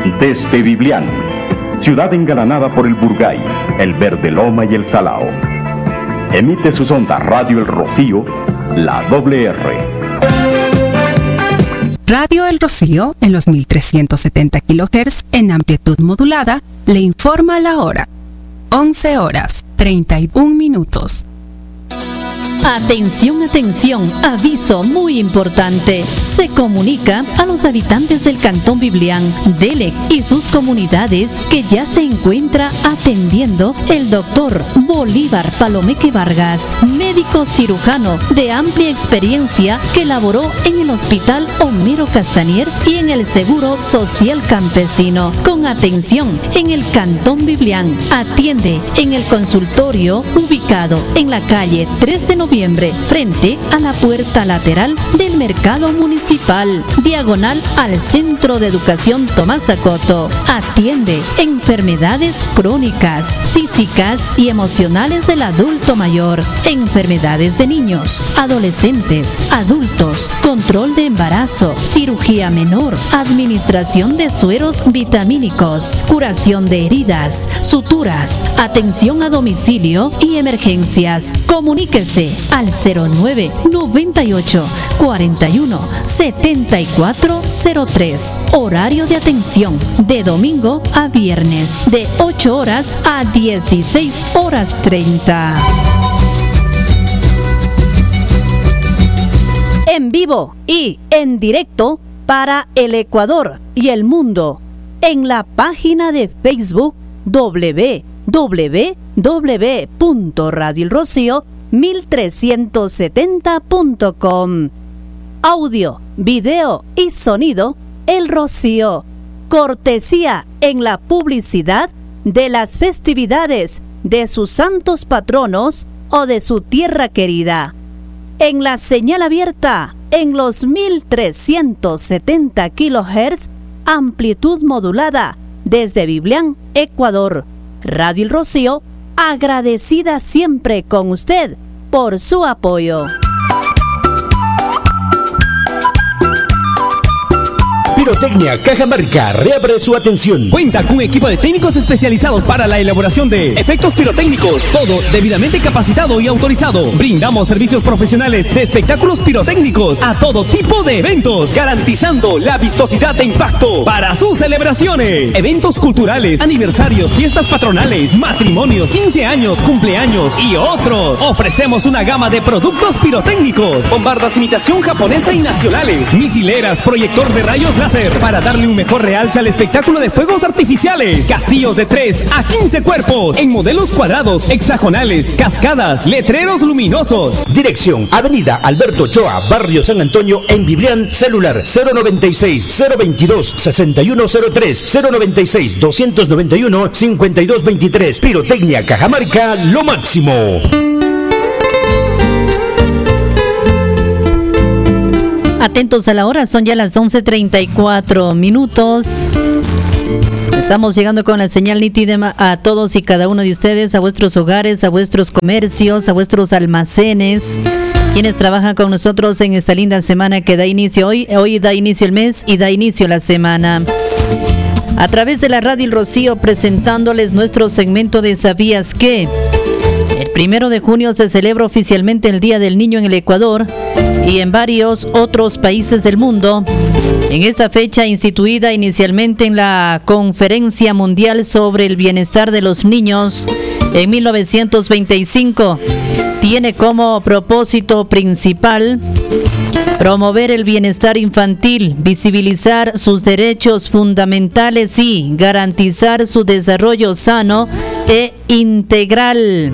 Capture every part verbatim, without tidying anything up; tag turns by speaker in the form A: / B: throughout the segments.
A: Desde Biblián, ciudad engalanada por el Burgay, el Verde Loma y el Salao. Emite sus ondas Radio El Rocío, la doble R.
B: Radio El Rocío, en los mil trescientos setenta kilohertz en amplitud modulada, le informa la hora. once horas, treinta y un minutos.
C: Atención, atención, aviso muy importante. Se comunica a los habitantes del Cantón Biblián, Delec y sus comunidades que ya se encuentra atendiendo el doctor Bolívar Palomeque Vargas, médico cirujano de amplia experiencia que laboró en el Hospital Homero Castañer y en el Seguro Social Campesino. Con atención en el Cantón Biblián, atiende en el consultorio ubicado en la calle tres de noviembre, frente a la puerta lateral del mercado municipal, diagonal al Centro de Educación Tomás Acoto. Atiende enfermedades crónicas, físicas y emocionales del adulto mayor, enfermedades de niños, adolescentes, adultos, control de embarazo, cirugía menor, administración de sueros vitamínicos, curación de heridas, suturas, atención a domicilio y emergencias. Comuníquese al cero nueve, noventa y ocho, cuarenta y uno, setenta y cuatro cero tres. Horario de atención de domingo a viernes de ocho horas a dieciséis horas treinta. En vivo y en directo para el Ecuador y el mundo en la página de Facebook doble u doble u doble u punto radio el rocío mil trescientos setenta punto com. Audio, video y sonido El Rocío. Cortesía en la publicidad de las festividades de sus santos patronos o de su tierra querida. En la señal abierta en los mil trescientos setenta kilohertz, amplitud modulada desde Biblián, Ecuador. Radio El Rocío, agradecida siempre con usted por su apoyo.
D: Pirotecnia Cajamarca reabre su atención.
E: Cuenta con un equipo de técnicos especializados para la elaboración de efectos pirotécnicos. Todo debidamente capacitado y autorizado. Brindamos servicios profesionales de espectáculos pirotécnicos a todo tipo de eventos, garantizando la vistosidad de impacto para sus celebraciones. Eventos culturales, aniversarios, fiestas patronales, matrimonios, quince años, cumpleaños y otros. Ofrecemos una gama de productos pirotécnicos, bombardas imitación japonesa y nacionales, misileras, proyector de rayos láser para darle un mejor realce al espectáculo de fuegos artificiales, castillos de tres a quince cuerpos en modelos cuadrados, hexagonales, cascadas, letreros luminosos.
D: Dirección: Avenida Alberto Ochoa, Barrio San Antonio, en Biblián. Celular cero noventa y seis, cero veintidós, sesenta y uno cero tres, cero noventa y seis, doscientos noventa y uno, cincuenta y dos veintitrés. Pirotecnia Cajamarca, lo máximo.
C: Atentos a la hora, son ya las once treinta y cuatro minutos. Estamos llegando con la señal nítida a todos y cada uno de ustedes, a vuestros hogares, a vuestros comercios, a vuestros almacenes, quienes trabajan con nosotros en esta linda semana que da inicio hoy. Hoy da inicio el mes y da inicio la semana. A través de la Radio El Rocío, presentándoles nuestro segmento de ¿Sabías qué? El primero de junio se celebra oficialmente el Día del Niño en el Ecuador y en varios otros países del mundo. En esta fecha, instituida inicialmente en la Conferencia Mundial sobre el Bienestar de los Niños en mil novecientos veinticinco, tiene como propósito principal promover el bienestar infantil, visibilizar sus derechos fundamentales y garantizar su desarrollo sano e integral.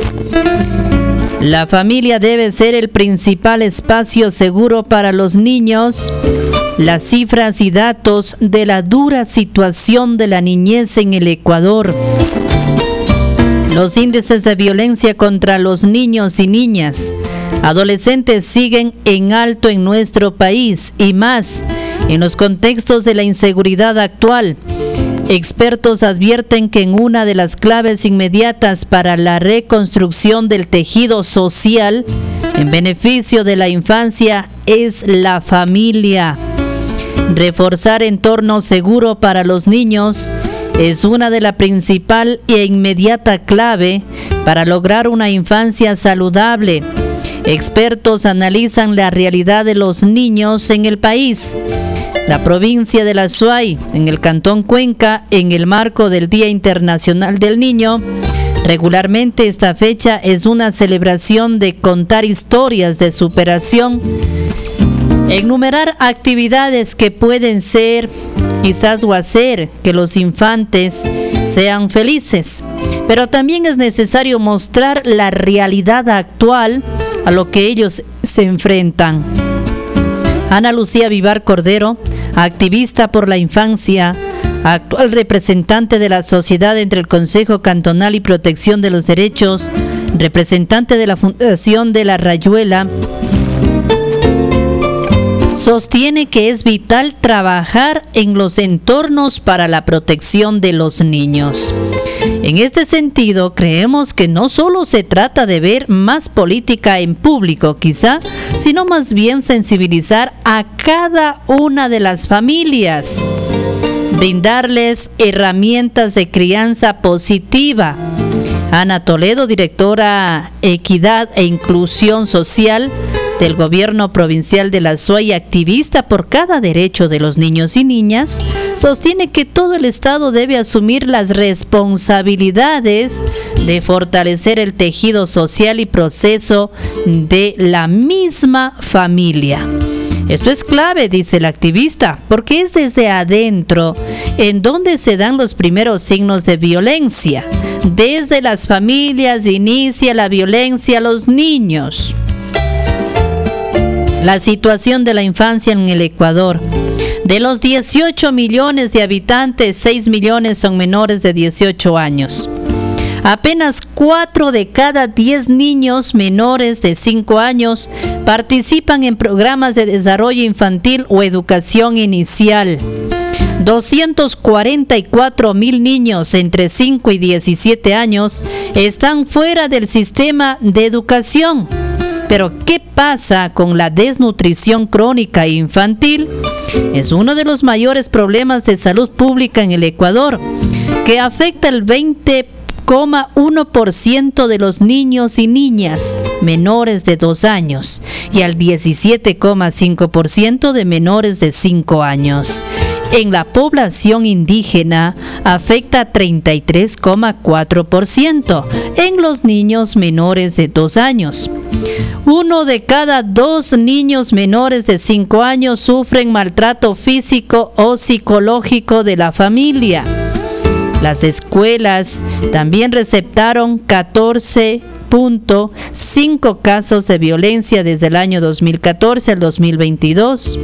C: La familia debe ser el principal espacio seguro para los niños. Las cifras y datos de la dura situación de la niñez en el Ecuador. Los índices de violencia contra los niños y niñas, adolescentes siguen en alto en nuestro país y más en los contextos de la inseguridad actual. Expertos advierten que en una de las claves inmediatas para la reconstrucción del tejido social en beneficio de la infancia es la familia. Reforzar entorno seguro para los niños es una de las principal e inmediata clave para lograr una infancia saludable. Expertos analizan la realidad de los niños en el país. La provincia de La Suay, en el Cantón Cuenca, en el marco del Día Internacional del Niño, regularmente esta fecha es una celebración de contar historias de superación, enumerar actividades que pueden ser quizás o hacer que los infantes sean felices, pero también es necesario mostrar la realidad actual a lo que ellos se enfrentan. Ana Lucía Vivar Cordero, activista por la infancia, actual representante de la sociedad entre el Consejo Cantonal y Protección de los Derechos, representante de la Fundación de la Rayuela, sostiene que es vital trabajar en los entornos para la protección de los niños. En este sentido, creemos que no solo se trata de ver más política en público, quizá, sino más bien sensibilizar a cada una de las familias, brindarles herramientas de crianza positiva. Ana Toledo, directora Equidad e Inclusión Social del Gobierno Provincial de La Suay, activista por cada derecho de los niños y niñas, sostiene que todo el Estado debe asumir las responsabilidades de fortalecer el tejido social y proceso de la misma familia. Esto es clave, dice el activista, porque es desde adentro en donde se dan los primeros signos de violencia. Desde las familias inicia la violencia a los niños. La situación de la infancia en el Ecuador. De los dieciocho millones de habitantes, seis millones son menores de dieciocho años. Apenas cuatro de cada diez niños menores de cinco años participan en programas de desarrollo infantil o educación inicial. doscientos cuarenta y cuatro mil niños entre cinco y diecisiete años están fuera del sistema de educación. Pero, ¿qué pasa con la desnutrición crónica infantil? Es uno de los mayores problemas de salud pública en el Ecuador, que afecta el veinte coma uno por ciento de los niños y niñas menores de dos años y al diecisiete coma cinco por ciento de menores de cinco años. En la población indígena afecta a treinta y tres coma cuatro por ciento en los niños menores de dos años. Uno de cada dos niños menores de cinco años sufren maltrato físico o psicológico de la familia. Las escuelas también receptaron catorce punto cinco casos de violencia desde el año dos mil catorce al dos mil veintidós.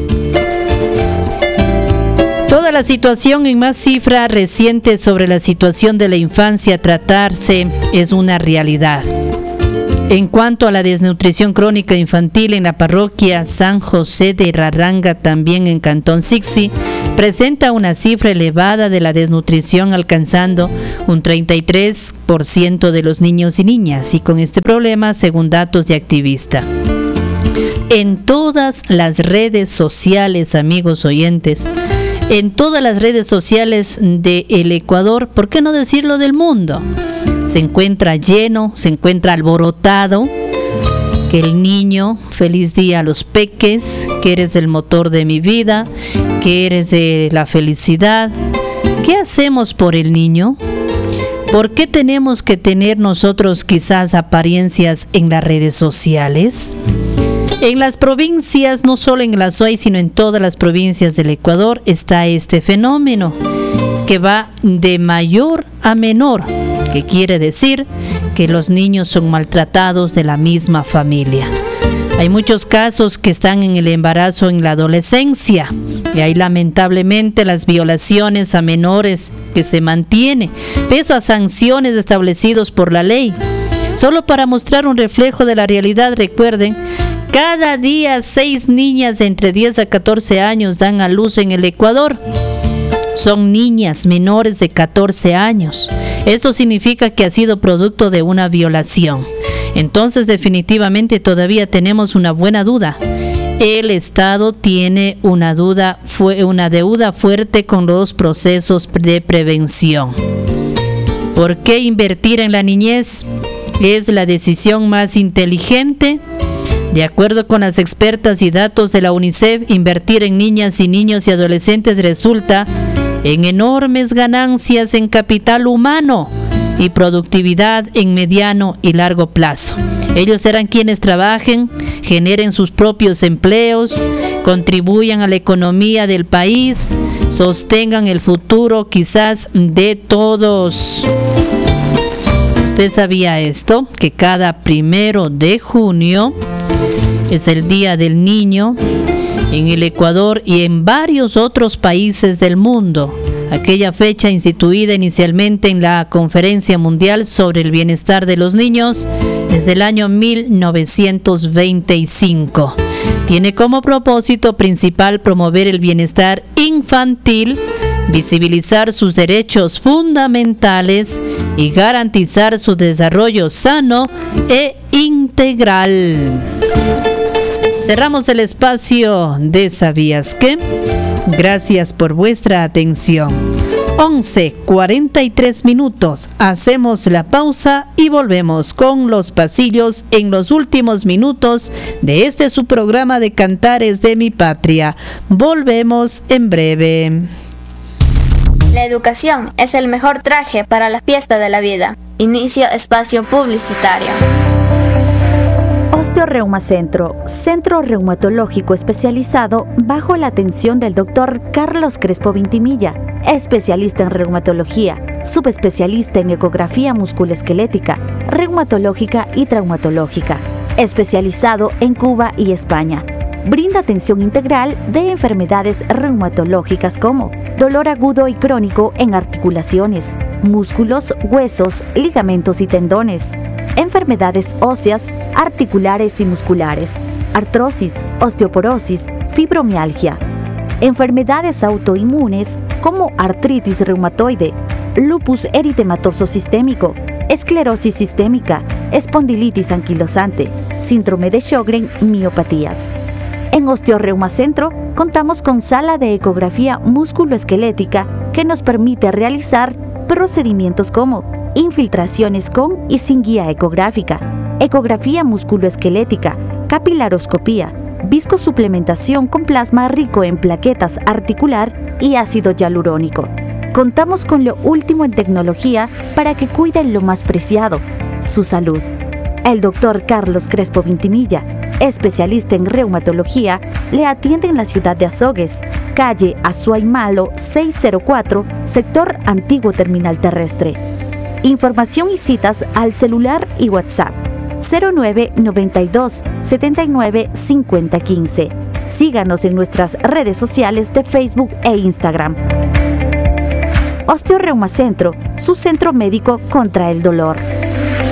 C: Toda la situación en más cifra reciente sobre la situación de la infancia a tratarse es una realidad. En cuanto a la desnutrición crónica infantil en la parroquia San José de Raranga, también en Cantón Sixi, presenta una cifra elevada de la desnutrición, alcanzando un treinta y tres por ciento de los niños y niñas, y con este problema, según datos de activista. En todas las redes sociales, amigos oyentes, en todas las redes sociales del Ecuador, ¿por qué no decirlo del mundo?, se encuentra lleno, se encuentra alborotado, que el niño, feliz día a los peques, que eres el motor de mi vida, que eres de la felicidad. ¿Qué hacemos por el niño? ¿Por qué tenemos que tener nosotros quizás apariencias en las redes sociales? En las provincias, no solo en La Suay, sino en todas las provincias del Ecuador, está este fenómeno que va de mayor a menor, que quiere decir que los niños son maltratados de la misma familia. Hay muchos casos que están en el embarazo en la adolescencia y hay lamentablemente las violaciones a menores que se mantienen, pese a sanciones establecidas por la ley. Solo para mostrar un reflejo de la realidad, recuerden, cada día seis niñas de entre diez a catorce años dan a luz en el Ecuador. Son niñas menores de catorce años. Esto significa que ha sido producto de una violación. Entonces, definitivamente todavía tenemos una buena duda. el Estado tiene una, duda, fue una deuda fuerte con los procesos de prevención. ¿Por qué invertir en la niñez es la decisión más inteligente? De acuerdo con las expertas y datos de la UNICEF, invertir en niñas y niños y adolescentes resulta en enormes ganancias en capital humano y productividad en mediano y largo plazo. Ellos serán quienes trabajen, generen sus propios empleos, contribuyan a la economía del país, sostengan el futuro quizás de todos. ¿Usted sabía esto? Que cada primero de junio es el Día del Niño en el Ecuador y en varios otros países del mundo. Aquella fecha instituida inicialmente en la Conferencia Mundial sobre el Bienestar de los Niños desde el año mil novecientos veinticinco. Tiene como propósito principal promover el bienestar infantil, visibilizar sus derechos fundamentales y garantizar su desarrollo sano e integral. Cerramos el espacio de ¿Sabías qué? Gracias por vuestra atención. once cuarenta y tres minutos. Hacemos la pausa y volvemos con los pasillos en los últimos minutos de este su programa de Cantares de mi Patria. Volvemos en breve.
F: La educación es el mejor traje para la fiesta de la vida. Inicio espacio publicitario.
G: Osteoreuma Centro, centro reumatológico especializado bajo la atención del doctor Carlos Crespo Vintimilla, especialista en reumatología, subespecialista en ecografía musculoesquelética, reumatológica y traumatológica, especializado en Cuba y España. Brinda atención integral de enfermedades reumatológicas como dolor agudo y crónico en articulaciones, músculos, huesos, ligamentos y tendones, enfermedades óseas, articulares y musculares, artrosis, osteoporosis, fibromialgia, enfermedades autoinmunes como artritis reumatoide, lupus eritematoso sistémico, esclerosis sistémica, espondilitis anquilosante, síndrome de Sjögren, miopatías. En Osteoreuma Centro contamos con sala de ecografía musculoesquelética que nos permite realizar procedimientos como infiltraciones con y sin guía ecográfica, ecografía musculoesquelética, capilaroscopía, viscosuplementación con plasma rico en plaquetas articular y ácido hialurónico. Contamos con lo último en tecnología para que cuiden lo más preciado, su salud. El doctor Carlos Crespo Vintimilla, especialista en reumatología, le atiende en la ciudad de Azogues, calle Azuay Malo seiscientos cuatro, sector Antiguo Terminal Terrestre. Información y citas al celular y WhatsApp cero nueve noventa y dos setenta y nueve cincuenta quince. Síganos en nuestras redes sociales de Facebook e Instagram. Osteoreuma Centro, su centro médico contra el dolor.